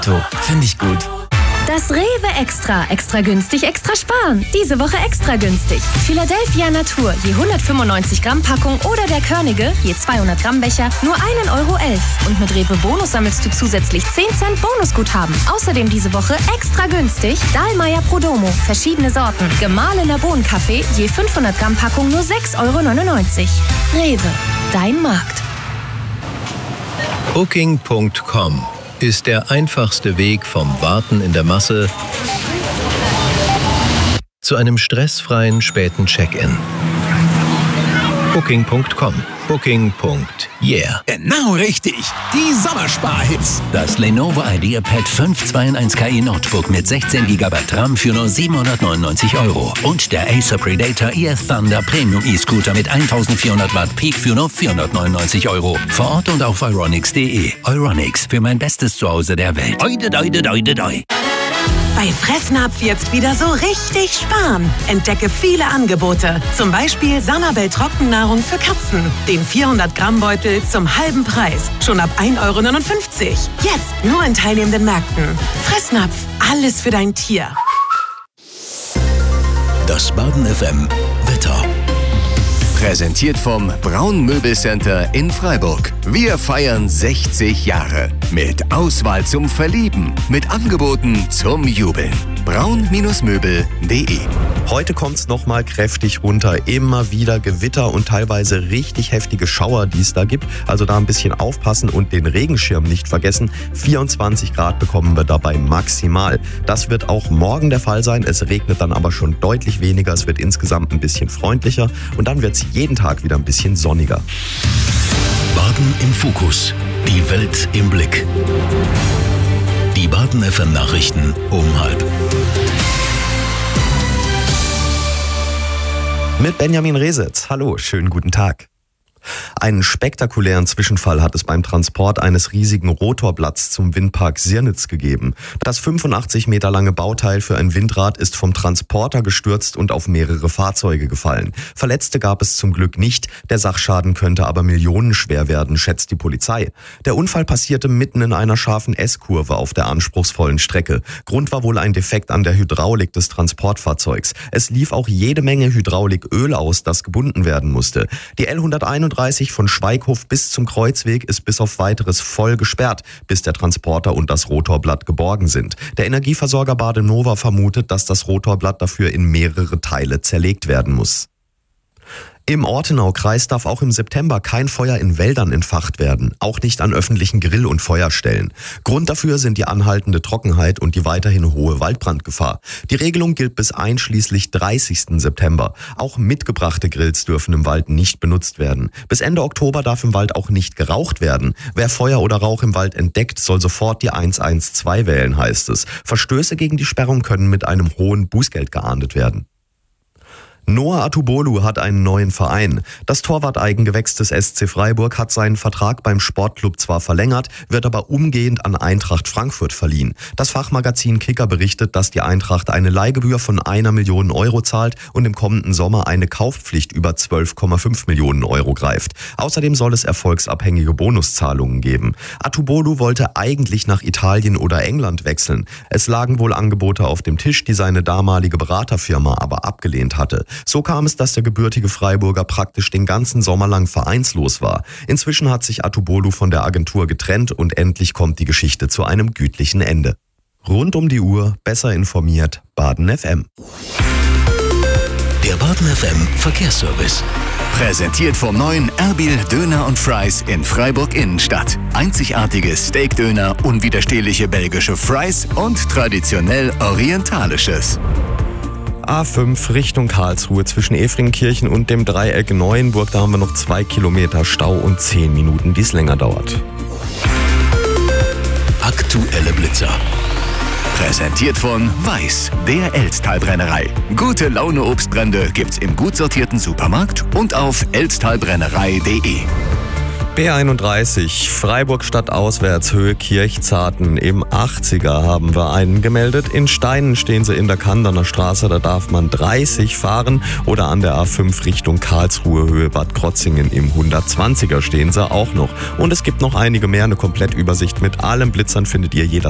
Finde ich gut. Das Rewe Extra. Extra günstig, extra sparen. Diese Woche extra günstig. Philadelphia Natur, je 195 Gramm Packung oder der Körnige, je 200 Gramm Becher, nur 1,11 Euro. Und mit Rewe Bonus sammelst du zusätzlich 10 Cent Bonusguthaben. Außerdem diese Woche extra günstig Dahlmeier Prodomo, verschiedene Sorten. Gemahlener Bohnenkaffee, je 500 Gramm Packung nur 6,99 Euro. Rewe, dein Markt. Booking.com ist der einfachste Weg vom Warten in der Masse zu einem stressfreien späten Check-in. Booking.com. Booking.yeah. Genau richtig. Die Sommersparhits. Das Lenovo IdeaPad 5 2-in-1 KI Notebook mit 16 GB RAM für nur 799 Euro. Und der Acer Predator Air Thunder Premium E-Scooter mit 1400 Watt Peak für nur 499 Euro. Vor Ort und auf euronics.de. Euronics, für mein bestes Zuhause der Welt. Oide, doide, doide, doi. Bei Fressnapf jetzt wieder so richtig sparen. Entdecke viele Angebote. Zum Beispiel Sanabel Trockennahrung für Katzen. Den 400-Gramm-Beutel zum halben Preis. Schon ab 1,59 Euro. Jetzt nur in teilnehmenden Märkten. Fressnapf, alles für dein Tier. Das Baden FM Wetter. Präsentiert vom Braun Möbelcenter in Freiburg. Wir feiern 60 Jahre. Mit Auswahl zum Verlieben. Mit Angeboten zum Jubeln. braun-möbel.de. Heute kommt es nochmal kräftig runter. Immer wieder Gewitter und teilweise richtig heftige Schauer, die es da gibt. Also da ein bisschen aufpassen und den Regenschirm nicht vergessen. 24 Grad bekommen wir dabei maximal. Das wird auch morgen der Fall sein. Es regnet dann aber schon deutlich weniger. Es wird insgesamt ein bisschen freundlicher. Und dann wird es jeden Tag wieder ein bisschen sonniger. Baden im Fokus. Die Welt im Blick. Die Baden FM Nachrichten um 12:30. Mit Benjamin Resitz. Hallo, schönen guten Tag. Einen spektakulären Zwischenfall hat es beim Transport eines riesigen Rotorblatts zum Windpark Sirnitz gegeben. Das 85 Meter lange Bauteil für ein Windrad ist vom Transporter gestürzt und auf mehrere Fahrzeuge gefallen. Verletzte gab es zum Glück nicht, der Sachschaden könnte aber millionenschwer werden, schätzt die Polizei. Der Unfall passierte mitten in einer scharfen S-Kurve auf der anspruchsvollen Strecke. Grund war wohl ein Defekt an der Hydraulik des Transportfahrzeugs. Es lief auch jede Menge Hydrauliköl aus, das gebunden werden musste. Die L131 von Schweighof bis zum Kreuzweg ist bis auf Weiteres voll gesperrt, bis der Transporter und das Rotorblatt geborgen sind. Der Energieversorger Badenova vermutet, dass das Rotorblatt dafür in mehrere Teile zerlegt werden muss. Im Ortenaukreis darf auch im September kein Feuer in Wäldern entfacht werden, auch nicht an öffentlichen Grill- und Feuerstellen. Grund dafür sind die anhaltende Trockenheit und die weiterhin hohe Waldbrandgefahr. Die Regelung gilt bis einschließlich 30. September. Auch mitgebrachte Grills dürfen im Wald nicht benutzt werden. Bis Ende Oktober darf im Wald auch nicht geraucht werden. Wer Feuer oder Rauch im Wald entdeckt, soll sofort die 112 wählen, heißt es. Verstöße gegen die Sperrung können mit einem hohen Bußgeld geahndet werden. Noah Atubolu hat einen neuen Verein. Das Torwart-Eigengewächs des SC Freiburg hat seinen Vertrag beim Sportclub zwar verlängert, wird aber umgehend an Eintracht Frankfurt verliehen. Das Fachmagazin Kicker berichtet, dass die Eintracht eine Leihgebühr von 1 Million Euro zahlt und im kommenden Sommer eine Kaufpflicht über 12,5 Millionen Euro greift. Außerdem soll es erfolgsabhängige Bonuszahlungen geben. Atubolu wollte eigentlich nach Italien oder England wechseln. Es lagen wohl Angebote auf dem Tisch, die seine damalige Beraterfirma aber abgelehnt hatte. So kam es, dass der gebürtige Freiburger praktisch den ganzen Sommer lang vereinslos war. Inzwischen hat sich Atubolu von der Agentur getrennt und endlich kommt die Geschichte zu einem gütlichen Ende. Rund um die Uhr, besser informiert, Baden FM. Der Baden FM Verkehrsservice. Präsentiert vom neuen Erbil Döner und Fries in Freiburg Innenstadt. Einzigartige Steakdöner, unwiderstehliche belgische Fries und traditionell orientalisches. A5 Richtung Karlsruhe zwischen Efringkirchen und dem Dreieck Neuenburg. Da haben wir noch 2 Kilometer Stau und 10 Minuten, die es länger dauert. Aktuelle Blitzer. Präsentiert von Weiß, der Elztalbrennerei. Gute Laune Obstbrände gibt's im gut sortierten Supermarkt und auf elztalbrennerei.de. B31, Freiburg stadtauswärts, Höhe Kirchzarten. Im 80er haben wir einen gemeldet. In Steinen stehen sie in der Kanderner Straße, da darf man 30 fahren. Oder an der A5 Richtung Karlsruhe, Höhe Bad Krotzingen. Im 120er stehen sie auch noch. Und es gibt noch einige mehr. Eine Komplettübersicht mit allen Blitzern findet ihr jederzeit